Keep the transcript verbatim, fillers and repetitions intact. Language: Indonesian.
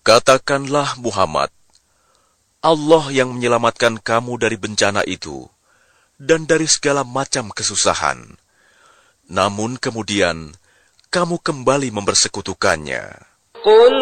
Katakanlah Muhammad, Allah yang menyelamatkan kamu dari bencana itu dan dari segala macam kesusahan. Namun kemudian kamu kembali mempersekutukannya.